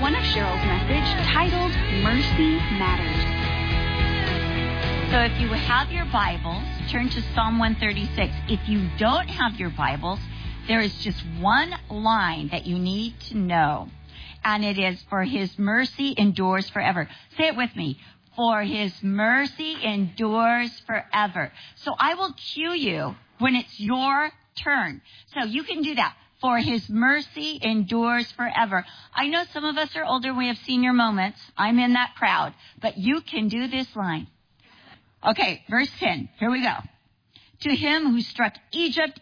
one of Cheryl's message titled Mercy Matters. So if you have your Bibles, turn to Psalm 136. If you don't have your Bibles, there is just one line that you need to know, and it is, for his mercy endures forever. Say it with me. For his mercy endures forever. So I will cue you when it's your turn. So you can do that. For his mercy endures forever. I know some of us are older. We have senior moments. I'm in that crowd. But you can do this line. Okay, verse 10. Here we go. To him who struck Egypt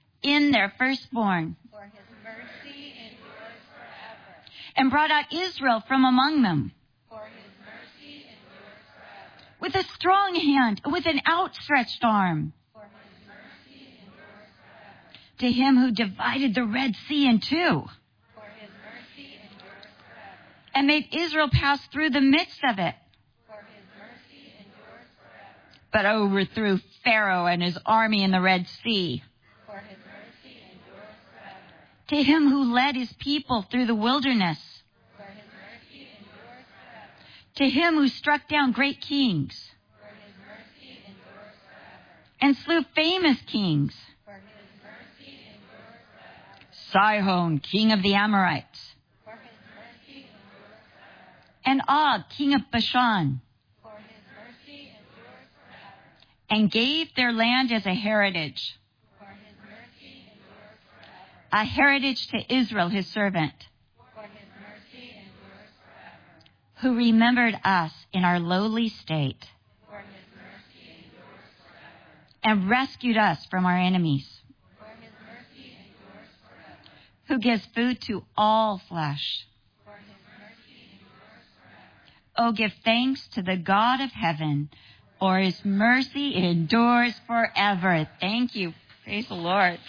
in their firstborn. For his mercy endures forever. And brought out Israel from among them. For his mercy endures forever. With a strong hand, with an outstretched arm. For his mercy endures forever. To him who divided the Red Sea in two. For his mercy endures forever. And made Israel pass through the midst of it. For his mercy endures forever. But overthrew Pharaoh and his army in the Red Sea. For his mercy endures forever. To him who led his people through the wilderness. For his mercy endures forever. To him who struck down great kings. For his mercy endures forever. And slew famous kings. For his mercy endures forever. Sihon, king of the Amorites. For his mercy endures forever. And Og, king of Bashan. For his mercy endures forever. And gave their land as a heritage. For his mercy endures forever. A heritage to Israel, his servant. For his mercy endures forever. Who remembered us in our lowly state. For his mercy endures forever. And rescued us from our enemies. For his mercy endures forever. Who gives food to all flesh. For his mercy endures forever. Oh, give thanks to the God of heaven, for his mercy endures forever. Thank you. Praise the Lord.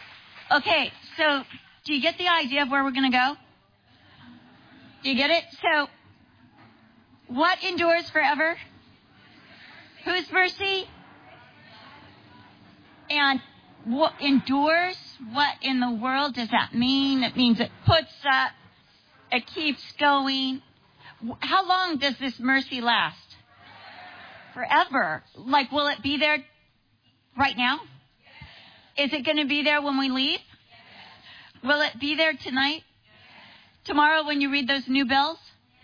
Okay, so do you get the idea of where we're going to go? Do you get it? So, what endures forever? Whose mercy? And what endures? What in the world does that mean? It means it puts up, it keeps going. How long does this mercy last? Forever. Like, will it be there right now? Is it going to be there when we leave? Will it be there tonight? Tomorrow when you read those new bills?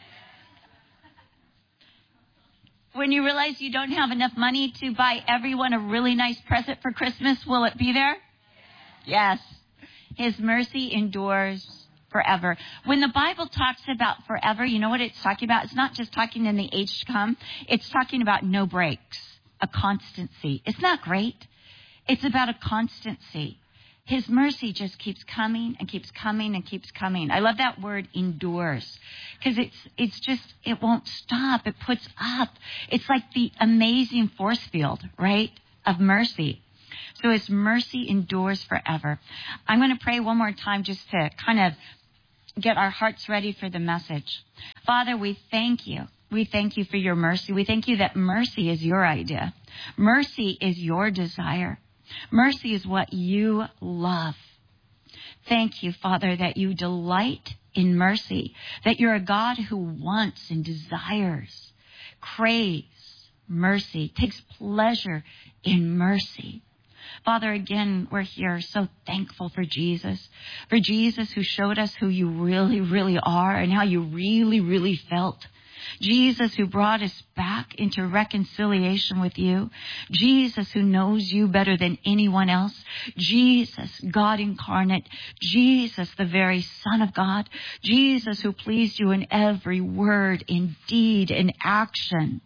When you realize you don't have enough money to buy everyone a really nice present for Christmas, will it be there? Yes. His mercy endures forever. When the Bible talks about forever, you know what it's talking about? It's not just talking in the age to come. It's talking about no breaks, a constancy. Isn't that great? It's about a constancy. His mercy just keeps coming and keeps coming and keeps coming. I love that word endures because it won't stop. It puts up. It's like the amazing force field, right, of mercy. So his mercy endures forever. I'm going to pray one more time just to kind of get our hearts ready for the message. Father, we thank you. We thank you for your mercy. We thank you that mercy is your idea. Mercy is your desire. Mercy is what you love. Thank you, Father, that you delight in mercy, that you're a God who wants and desires, craves mercy, takes pleasure in mercy. Father, again, we're here so thankful for Jesus who showed us who you really, really are and how you really, really felt. Jesus who brought us back into reconciliation with you. Jesus who knows you better than anyone else. Jesus, God incarnate. Jesus, the very Son of God. Jesus who pleased you in every word, in deed, in action.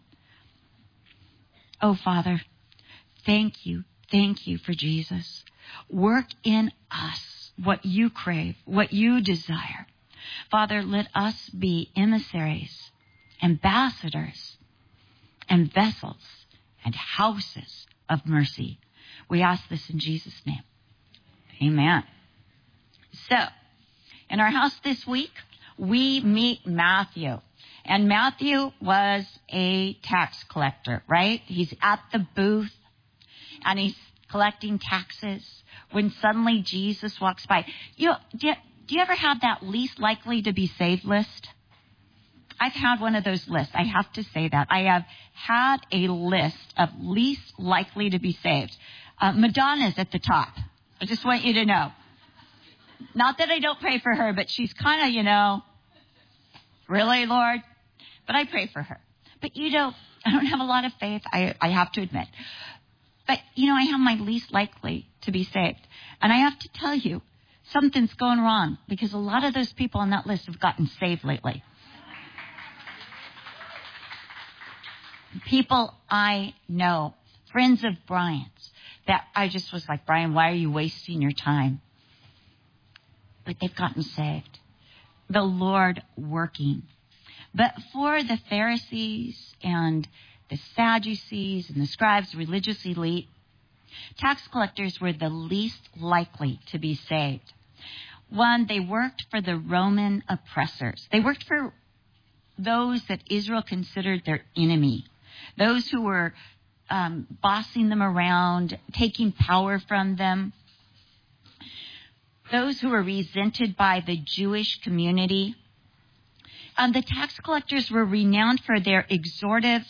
Oh, Father, thank you. Thank you for Jesus. Work in us what you crave, what you desire. Father, let us be emissaries, ambassadors, and vessels, and houses of mercy. We ask this in Jesus' name. Amen. So, in our house this week, we meet Matthew. And Matthew was a tax collector, right? He's at the booth, and he's collecting taxes when suddenly Jesus walks by. Do you ever have that least likely to be saved list? I've had one of those lists. I have to say that. I have had a list of least likely to be saved. Madonna's at the top. I just want you to know. Not that I don't pray for her, but she's kind of, really, Lord? But I pray for her. But, I don't have a lot of faith, I have to admit. But, I have my least likely to be saved. And I have to tell you, something's going wrong because a lot of those people on that list have gotten saved lately. People I know, friends of Brian's, that I just was like, Brian, why are you wasting your time? But they've gotten saved. The Lord working. But for the Pharisees and the Sadducees and the scribes, the religious elite, tax collectors were the least likely to be saved. One, they worked for the Roman oppressors. They worked for those that Israel considered their enemy, those who were bossing them around, taking power from them, those who were resented by the Jewish community. The tax collectors were renowned for their extortive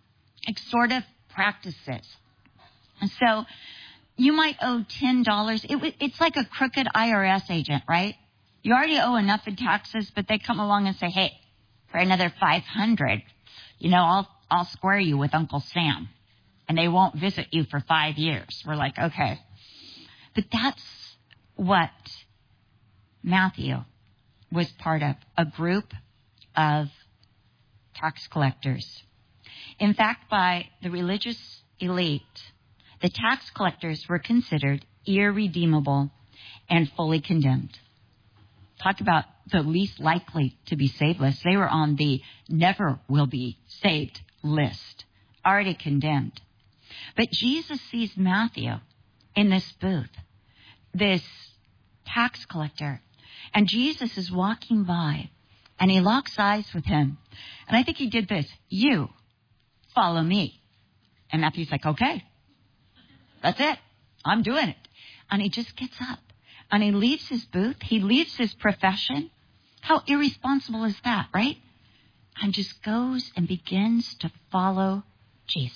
practices. And so you might owe $10. It's like a crooked IRS agent, right? You already owe enough in taxes, but they come along and say, hey, for another $500, I'll square you with Uncle Sam. And they won't visit you for 5 years. We're like, okay. But that's what Matthew was part of, a group of tax collectors. In fact, by the religious elite, the tax collectors were considered irredeemable and fully condemned. Talk about the least likely to be saved list. They were on the never will be saved list, already condemned. But Jesus sees Matthew in this booth, this tax collector, and Jesus is walking by, and he locks eyes with him. And I think he did this. You follow me. And Matthew's like, okay, that's it. I'm doing it. And he just gets up and he leaves his booth. He leaves his profession. How irresponsible is that, right? And just goes and begins to follow Jesus.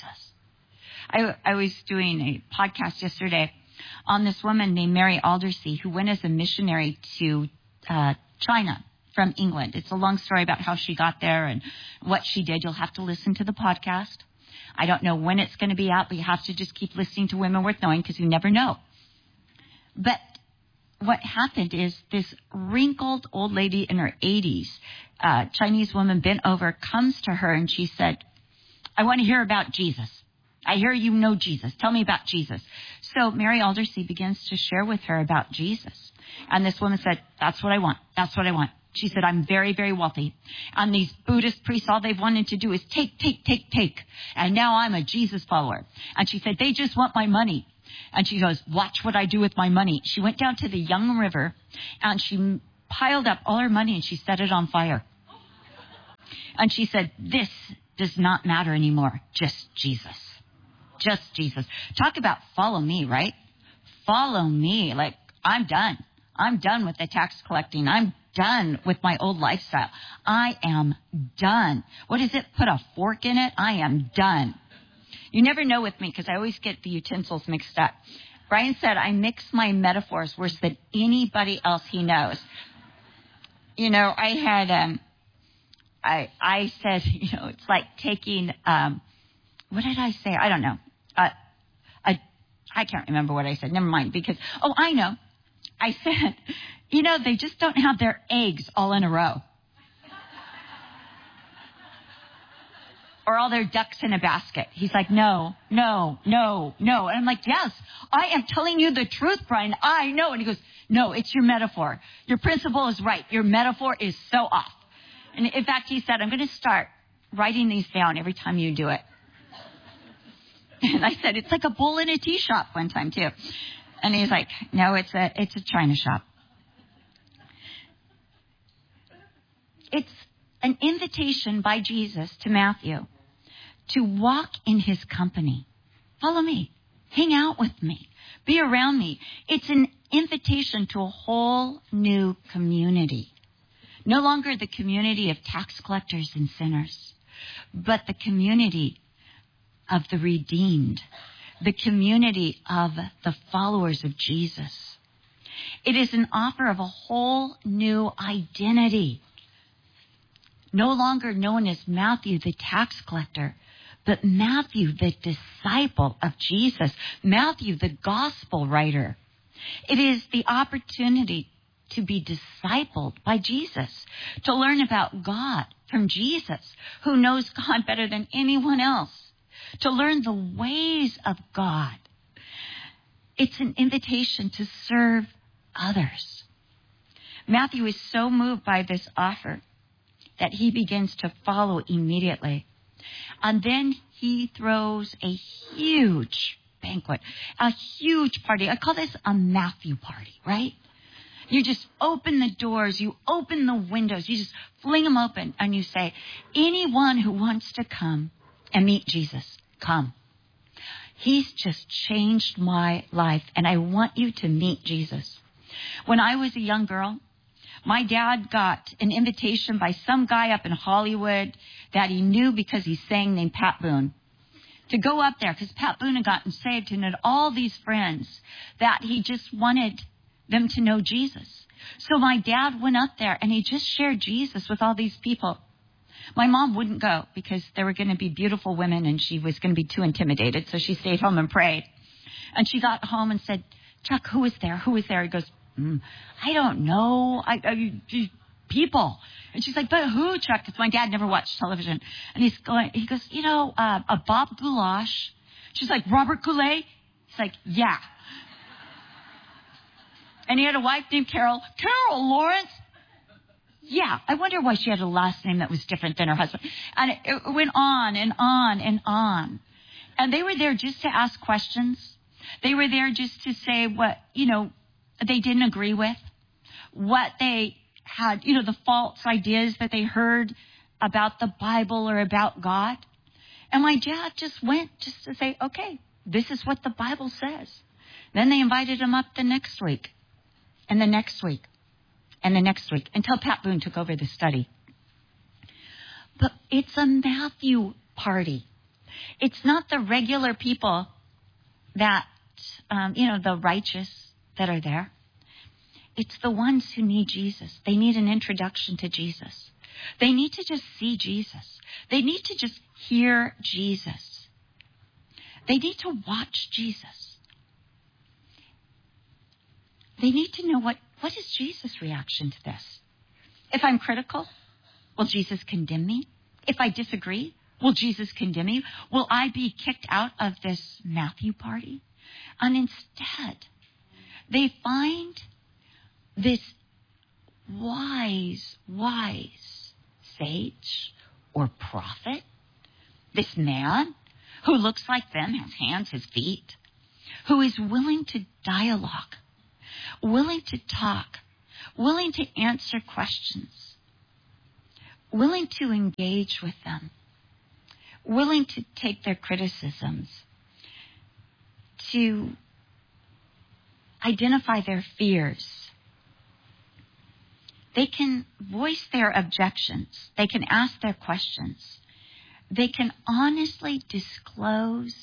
I was doing a podcast yesterday on this woman named Mary Aldersey who went as a missionary to China from England. It's a long story about how she got there and what she did. You'll have to listen to the podcast. I don't know when it's going to be out, but you have to just keep listening to Women Worth Knowing because you never know. But what happened is this wrinkled old lady in her 80s, Chinese woman bent over, comes to her and she said, I want to hear about Jesus. I hear you know Jesus. Tell me about Jesus. So Mary Aldersey begins to share with her about Jesus. And this woman said, that's what I want. That's what I want. She said, I'm very, very wealthy. And these Buddhist priests, all they've wanted to do is take. And now I'm a Jesus follower. And she said, they just want my money. And she goes, watch what I do with my money. She went down to the Young River and she piled up all her money and she set it on fire. And she said, this does not matter anymore. Just Jesus. Just Jesus. Talk about follow me, right? Follow me. Like, I'm done. I'm done with the tax collecting. I'm done with my old lifestyle. I am done. What is it? Put a fork in it? I am done. You never know with me because I always get the utensils mixed up. Brian said I mix my metaphors worse than anybody else he knows. I had, I said, it's like taking, what did I say? I don't know. I can't remember what I said. Never mind. Because, I know. I said, they just don't have their eggs all in a row. Or all their ducks in a basket. He's like, no. And I'm like, yes, I am telling you the truth, Brian. I know. And he goes, no, it's your metaphor. Your principle is right. Your metaphor is so off. And in fact, he said, I'm going to start writing these down every time you do it. And I said, it's like a bull in a tea shop one time too. And he's like, no, it's a china shop. It's an invitation by Jesus to Matthew to walk in his company. Follow me. Hang out with me. Be around me. It's an invitation to a whole new community. No longer the community of tax collectors and sinners, but the community of the redeemed, the community of the followers of Jesus. It is an offer of a whole new identity. No longer known as Matthew the tax collector, but Matthew the disciple of Jesus, Matthew the gospel writer. It is the opportunity to be discipled by Jesus, to learn about God from Jesus, who knows God better than anyone else, to learn the ways of God. It's an invitation to serve others. Matthew is so moved by this offer that he begins to follow immediately. And then he throws a huge banquet, a huge party. I call this a Matthew party, right? You just open the doors, you open the windows, you just fling them open, and you say, anyone who wants to come and meet Jesus, come. He's just changed my life, and I want you to meet Jesus. When I was a young girl, my dad got an invitation by some guy up in Hollywood that he knew because he sang, named Pat Boone, to go up there because Pat Boone had gotten saved and had all these friends that he just wanted them to know Jesus. So my dad went up there and he just shared Jesus with all these people. My mom wouldn't go because there were going to be beautiful women and she was going to be too intimidated. So she stayed home and prayed. And she got home and said, Chuck, who was there? Who was there? He goes, I don't know. People. And she's like, but who, Chuck? Because my dad never watched television. And he goes, a Bob Goulash. She's like, Robert Goulet? He's like, yeah. And he had a wife named Carol. Carol Lawrence? Yeah. I wonder why she had a last name that was different than her husband. And it went on and on and on. And they were there just to ask questions. They were there just to say what, they didn't agree with. What they had, the false ideas that they heard about the Bible or about God. And my dad just went just to say, okay, this is what the Bible says. Then they invited him up the next week. And the next week, and the next week, until Pat Boone took over the study. But it's a Matthew party. It's not the regular people that, the righteous that are there. It's the ones who need Jesus. They need an introduction to Jesus. They need to just see Jesus. They need to just hear Jesus. They need to watch Jesus. They need to know what is Jesus' reaction to this. If I'm critical, will Jesus condemn me? If I disagree, will Jesus condemn me? Will I be kicked out of this Matthew party? And instead, they find this wise sage or prophet, this man who looks like them, has hands, has feet, who is willing to dialogue, willing to talk, willing to answer questions, willing to engage with them, willing to take their criticisms, to identify their fears. They can voice their objections. They can ask their questions. They can honestly disclose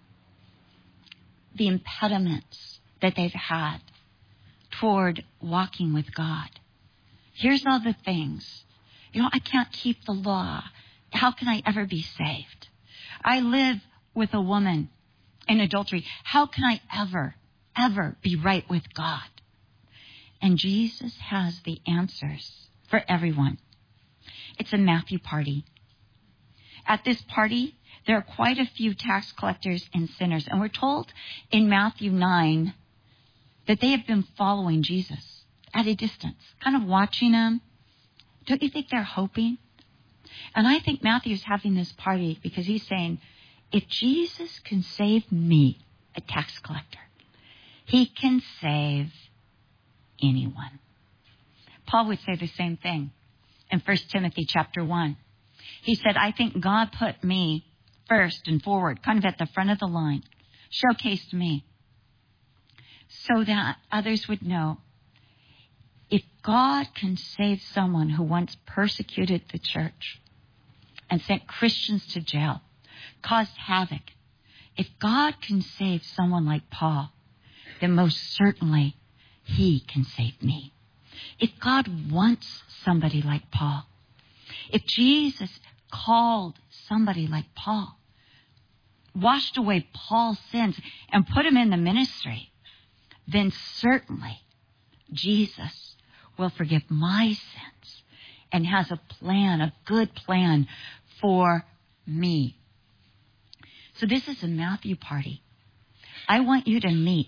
the impediments that they've had toward walking with God. Here's all the things. I can't keep the law. How can I ever be saved? I live with a woman in adultery. How can I ever be right with God? And Jesus has the answers for everyone. It's a Matthew party. At this party, there are quite a few tax collectors and sinners. And we're told in Matthew 9 that they have been following Jesus at a distance, kind of watching him. Don't you think they're hoping? And I think Matthew's having this party because he's saying, if Jesus can save me, a tax collector, he can save anyone. Paul would say the same thing in 1 Timothy chapter 1. He said, I think God put me first and forward, kind of at the front of the line, showcased me so that others would know If God can save someone who once persecuted the church and sent Christians to jail, caused havoc, if God can save someone like Paul, then most certainly he can save me. If God wants somebody like Paul, if Jesus called somebody like Paul, washed away Paul's sins and put him in the ministry, then certainly Jesus will forgive my sins and has a plan, a good plan for me. So this is a Matthew party. I want you to meet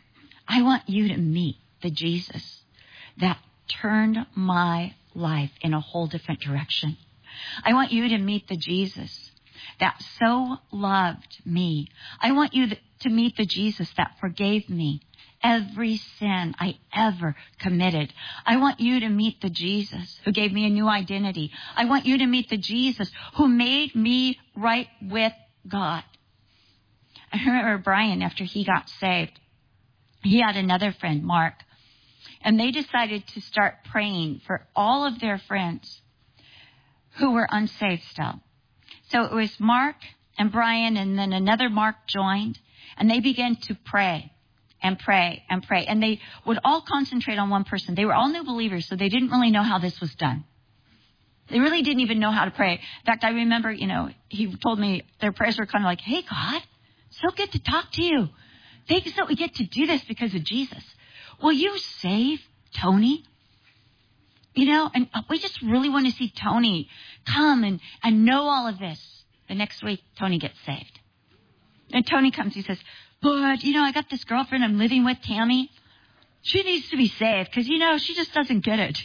the Jesus that turned my life in a whole different direction. I want you to meet the Jesus that so loved me. I want you to meet the Jesus that forgave me every sin I ever committed. I want you to meet the Jesus who gave me a new identity. I want you to meet the Jesus who made me right with God. I remember Brian, after he got saved, he had another friend, Mark, and they decided to start praying for all of their friends who were unsaved still. So it was Mark and Brian, and then another Mark joined, and they began to pray and pray and pray. And they would all concentrate on one person. They were all new believers, so they didn't really know how this was done. They really didn't even know how to pray. In fact, I remember, he told me their prayers were kind of like, hey, God, so good to talk to you. Thank you that we get to do this because of Jesus. Will you save Tony? And we just really want to see Tony come and know all of this. The next week, Tony gets saved. And Tony comes, he says, Lord, I got this girlfriend I'm living with, Tammy. She needs to be saved because, she just doesn't get it.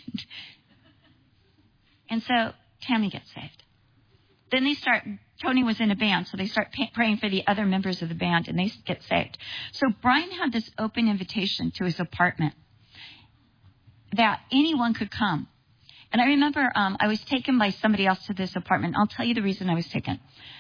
And so Tammy gets saved. Then Tony was in a band, so they start praying for the other members of the band, and they get saved. So Brian had this open invitation to his apartment that anyone could come. And I remember I was taken by somebody else to this apartment. I'll tell you the reason I was taken.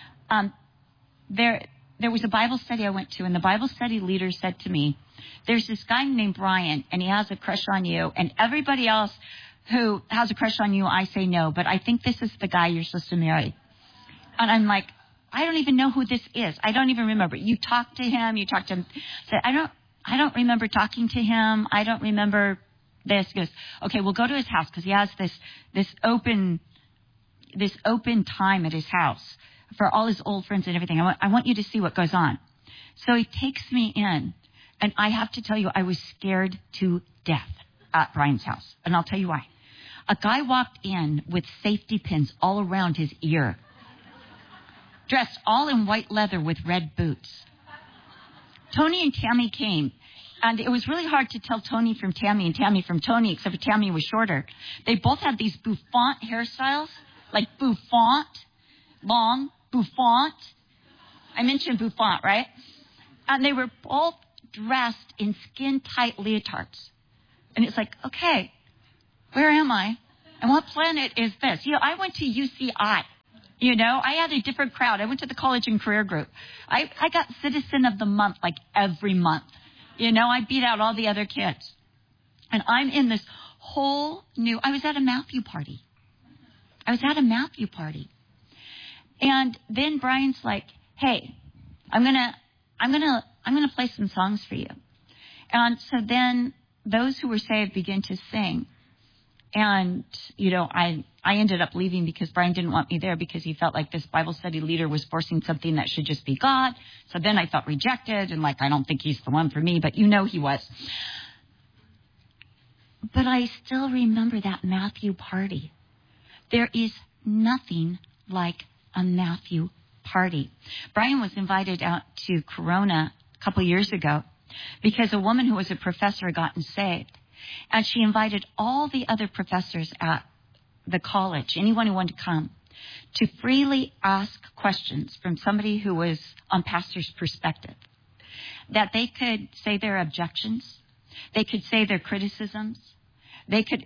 There was a Bible study I went to, and the Bible study leader said to me, there's this guy named Brian, and he has a crush on you, and everybody else who has a crush on you, I say no, but I think this is the guy you're supposed to marry. And I'm like, I don't even know who this is. I don't even remember. You talked to him. Said, I don't remember talking to him. I don't remember this. He goes, okay, we'll go to his house because he has this open time at his house for all his old friends and everything. I want you to see what goes on. So he takes me in, and I have to tell you, I was scared to death at Brian's house, and I'll tell you why. A guy walked in with safety pins all around his ear, dressed all in white leather with red boots. Tony and Tammy came, and it was really hard to tell Tony from Tammy and Tammy from Tony, except for Tammy was shorter. They both had these bouffant hairstyles, like bouffant, long, bouffant. I mentioned bouffant, right? And they were both dressed in skin-tight leotards. And it's like, okay, where am I? And what planet is this? I went to UCI. I had a different crowd. I went to the college and career group. I got Citizen of the Month like every month. I beat out all the other kids. And I'm in this whole I was at a Matthew party. And then Brian's like, hey, I'm gonna play some songs for you. And so then those who were saved began to sing. And, I ended up leaving because Brian didn't want me there because he felt like this Bible study leader was forcing something that should just be God. So then I felt rejected and I don't think he's the one for me, but he was. But I still remember that Matthew party. There is nothing like a Matthew party. Brian was invited out to Corona a couple years ago because a woman who was a professor had gotten saved. And she invited all the other professors at the college, anyone who wanted to come, to freely ask questions from somebody who was on pastor's perspective. That they could say their objections. They could say their criticisms. They could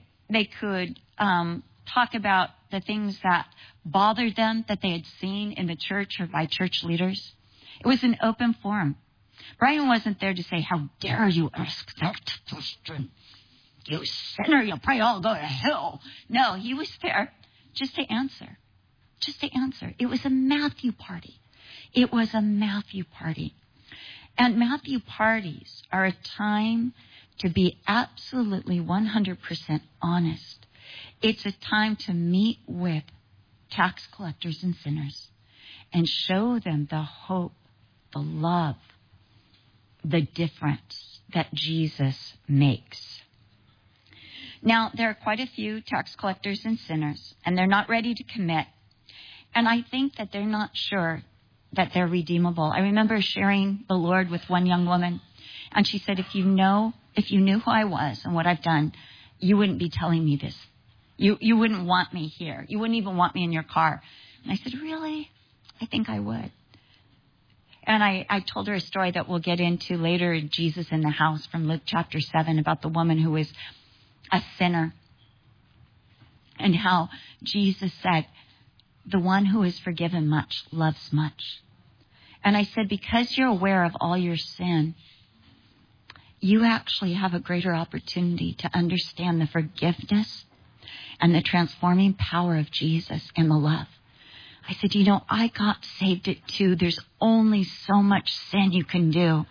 talk about the things that bothered them that they had seen in the church or by church leaders. It was an open forum. Brian wasn't there to say, how dare you ask that question? you sinner, you'll probably all go to hell. No, he was there just to answer. Just to answer. It was a Matthew party. It was a Matthew party. And Matthew parties are a time to be absolutely 100% honest. It's a time to meet with tax collectors and sinners and show them the hope, the love, the difference that Jesus makes. Now, there are quite a few tax collectors and sinners, and they're not ready to commit. And I think that they're not sure that they're redeemable. I remember sharing the Lord with one young woman, and she said, if you knew who I was and what I've done, you wouldn't be telling me this. You wouldn't want me here. You wouldn't even want me in your car. And I said, really? I think I would. And I told her a story that we'll get into later in Jesus in the House from Luke chapter 7 about the woman who was a sinner and how Jesus said, the one who is forgiven much loves much. And I said, because you're aware of all your sin, you actually have a greater opportunity to understand the forgiveness and the transforming power of Jesus and the love. I said, I got saved at 2. There's only so much sin you can do.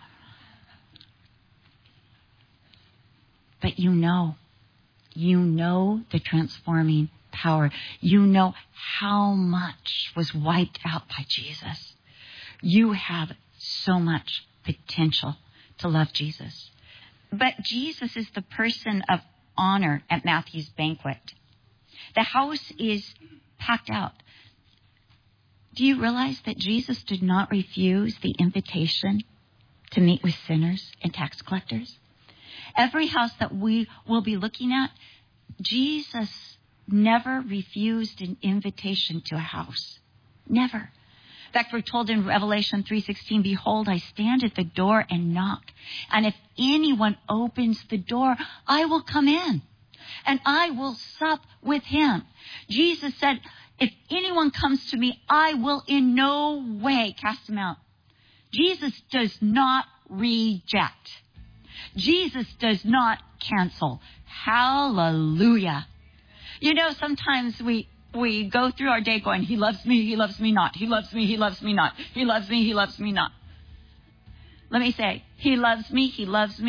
But you know the transforming power. You know how much was wiped out by Jesus. You have so much potential to love Jesus. But Jesus is the person of honor at Matthew's banquet. The house is packed out. Do you realize that Jesus did not refuse the invitation to meet with sinners and tax collectors? Every house that we will be looking at, Jesus never refused an invitation to a house. Never. In fact, we're told in Revelation 3:16, behold, I stand at the door and knock. And if anyone opens the door, I will come in and I will sup with him. Jesus said, if anyone comes to me, I will in no way cast him out. Jesus does not reject. Jesus does not cancel. Hallelujah. Sometimes we go through our day going, he loves me not. He loves me not. He loves me not. Let me say, he loves me. He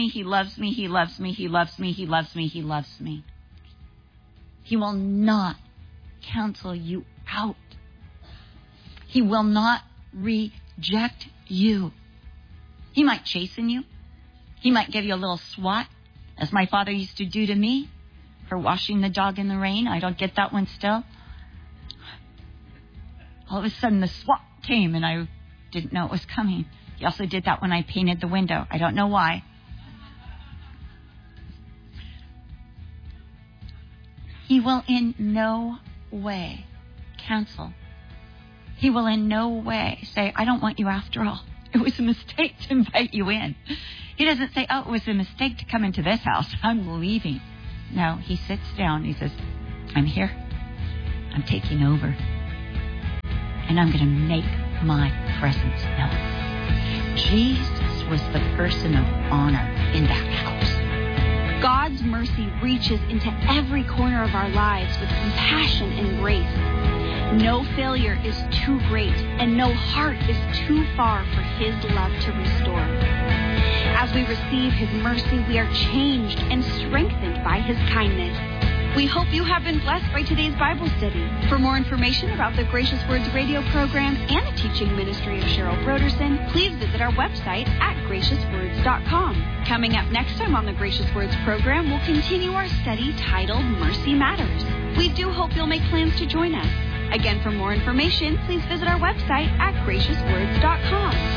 will not cancel you out. He will not reject you. He might chasten you. He might give you a little swat, as my father used to do to me for washing the dog in the rain. I don't get that one still. All of a sudden the swat came and I didn't know it was coming. He also did that when I painted the window. I don't know why. He will in no way cancel. He will in no way say, I don't want you after all. It was a mistake to invite you in. He doesn't say, oh, it was a mistake to come into this house. I'm leaving. No, he sits down. He says, I'm here. I'm taking over. And I'm going to make my presence known. Jesus was the person of honor in that house. God's mercy reaches into every corner of our lives with compassion and grace. No failure is too great, and no heart is too far for His love to restore. As we receive His mercy, we are changed and strengthened by His kindness. We hope you have been blessed by today's Bible study. For more information about the Gracious Words radio program and the teaching ministry of Cheryl Broderson, please visit our website at graciouswords.com. Coming up next time on the Gracious Words program, we'll continue our study titled Mercy Matters. We do hope you'll make plans to join us. Again, for more information, please visit our website at graciouswords.com.